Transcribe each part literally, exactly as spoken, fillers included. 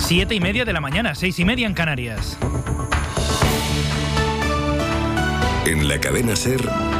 Siete y media de la mañana, seis y media en Canarias. En la cadena SER,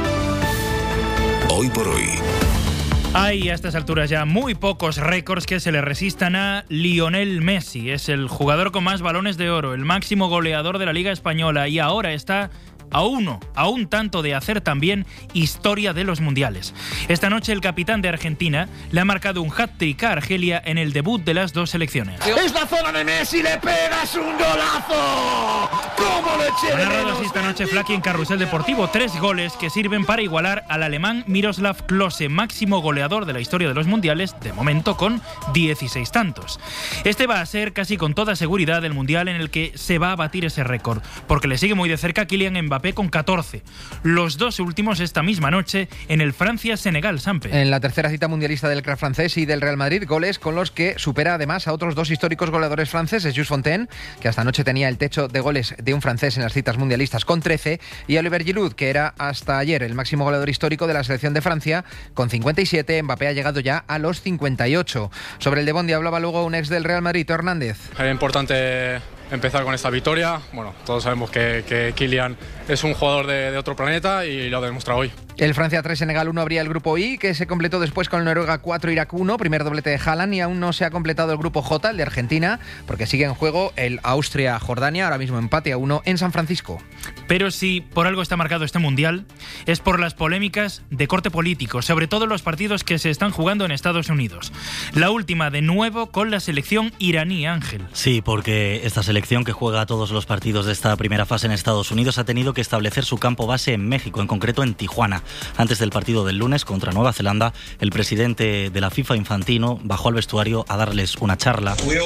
Hoy por Hoy. Hay a estas alturas ya muy pocos récords que se le resistan a Lionel Messi. Es el jugador con más balones de oro, el máximo goleador de la Liga Española y ahora está a uno, a un tanto de hacer también historia de los mundiales. Esta noche el capitán de Argentina le ha marcado un hat-trick a Argelia en el debut de las dos selecciones. Es la zona de Messi, le pegas un golazo. ¿Cómo le eché de menos? Ha narrado así esta noche Flaky en Carrusel Deportivo, tres goles que sirven para igualar al alemán Miroslav Klose, máximo goleador de la historia de los mundiales, de momento con dieciséis tantos. Este va a ser casi con toda seguridad el mundial en el que se va a batir ese récord, porque le sigue muy de cerca Kylian Mbappé con catorce. Los dos últimos esta misma noche en el Francia-Senegal, Sampe. En la tercera cita mundialista del crack francés y del Real Madrid, goles con los que supera además a otros dos históricos goleadores franceses, Jules Fontaine, que hasta anoche tenía el techo de goles de un francés en las citas mundialistas con trece, y Oliver Giroud, que era hasta ayer el máximo goleador histórico de la selección de Francia con cincuenta y siete. Mbappé ha llegado ya a los cincuenta y ocho. Sobre el de Bondi hablaba luego un ex del Real Madrid, Teo Hernández. Era importante empezar con esta victoria. Bueno, todos sabemos que, que Kylian es un jugador de, de otro planeta y lo ha demostrado hoy. El Francia tres, Senegal uno abría el grupo I, que se completó después con el Noruega cuatro, Irak uno, primer doblete de Haaland, y aún no se ha completado el grupo J, el de Argentina, porque sigue en juego el Austria-Jordania, ahora mismo empate a uno en San Francisco. Pero si por algo está marcado este mundial, es por las polémicas de corte político, sobre todo los partidos que se están jugando en Estados Unidos. La última, de nuevo, con la selección iraní, Ángel. Sí, porque esta selección que juega todos los partidos de esta primera fase en Estados Unidos ha tenido que establecer su campo base en México, en concreto en Tijuana. Antes del partido del lunes contra Nueva Zelanda, el presidente de la FIFA, Infantino, bajó al vestuario a darles una charla.